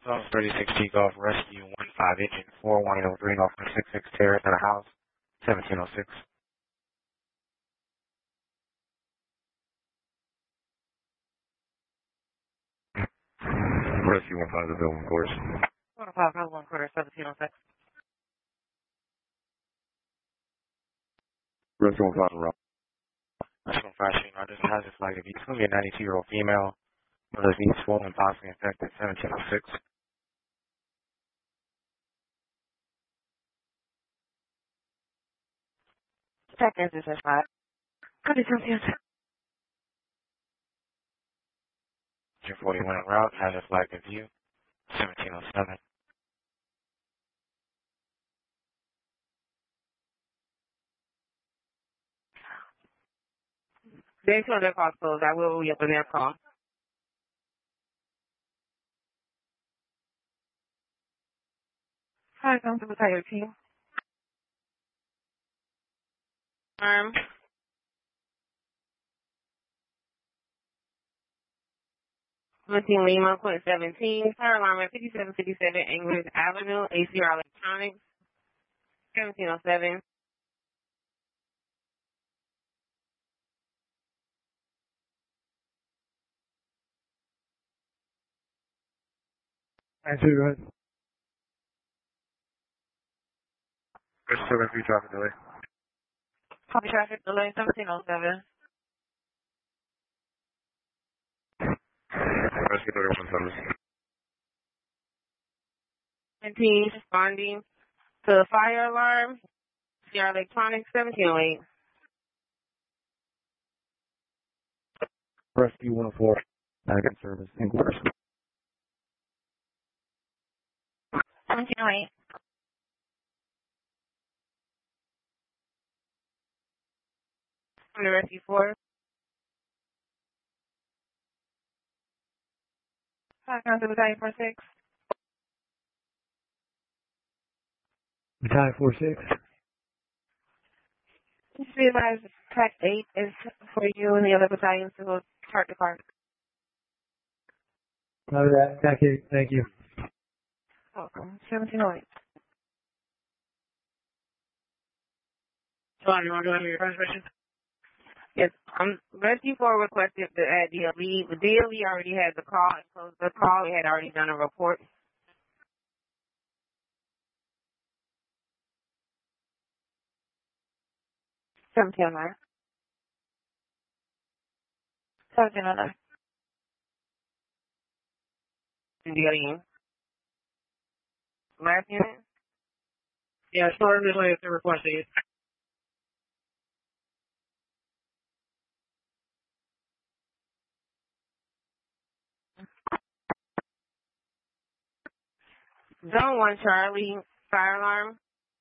Zone 36G Golf Rescue 15 Engine 41803 Golf 66 Terrace at a house 1706. Rescue 15 the building course. 15 1 quarter 1706. Rescue 15 Rock. Rescue 15 Shooting Roger has this flag of you. It's going to be a 92-year-old female. Mother's knee swollen, possibly infected 1706. Check-in is 5. Copy, Celsius. 41 en route, has a flag of you 1707. Based on their call closed, I will reopen their call. Hi, come to the Tiger team. Missing Lima, point 17, fire alarm at 5757 English Avenue, ACR Electronics, 1707. I see, right? Rescue Rescue traffic delay. Copy traffic delay, 1707. Rescue 31 service. 17, responding to the fire alarm, ACR Electronics, 1708. Rescue 104. Back service. Inquiries. 1708. From the Rescue 4. Hi, come to the Tiger 46. Battalion 46. Just be advised, track 8 is for you and the other battalions to go chart the car. Copy that. Back here. Thank you. Welcome. 1708. John, you want to go into your transmission? Yes, Rescue 4 requested to add DLE. The DLE already had the call and closed the call. It had already done a report. Seventeen 1709. DLE. Last unit? Yeah, start immediately if they're requesting it. Zone 1 Charlie, fire alarm.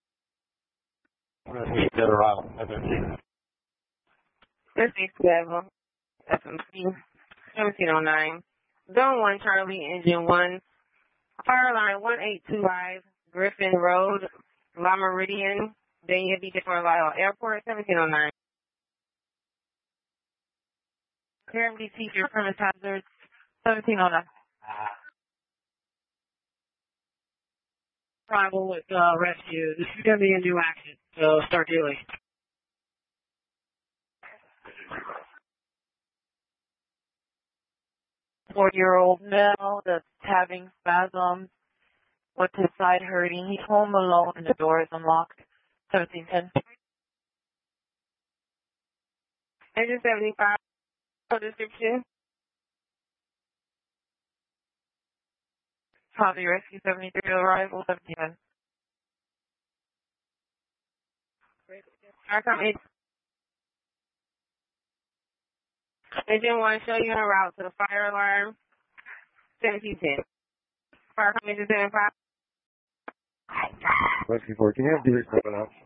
Rescue dead arrival. FMC. This is level. FMC. 1709. Zone 1 Charlie, engine 1. Fire line 1825, Griffin Road, La Meridian, Dania Beach, Fort Lauderdale Airport, 1709. Currently teacher premise hazards, 1709. Arrival with rescue. This is going to be a new action, so start daily. Four-year-old male that's having spasms with his side hurting. He's home alone and the door is unlocked. 1710. Engine 75, for description. Copy rescue 73 arrival 1710. Engine 1, show you en route to the fire alarm, 1710. Fire company engine 75. Rescue 4. Can you have D-Rex open up?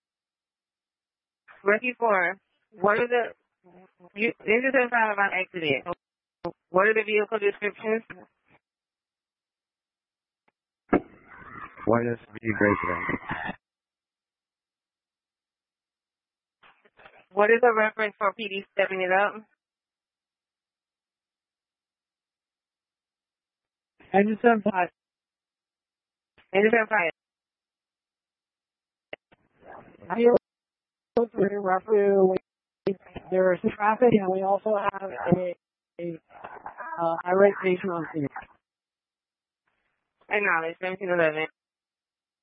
Rescue 4, what are the, engine 75 about accident. What are the vehicle descriptions? White SUV, gray sedan. What is the reference for PD stepping it up? Engine 75, Engine 75. Roughly, there is traffic, and we also have a irate patient on scene. Acknowledge, 1711.